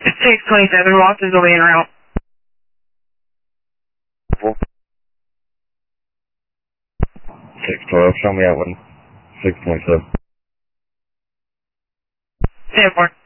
627, Watson's will be en route. 612, show me out 6.7. 10-4.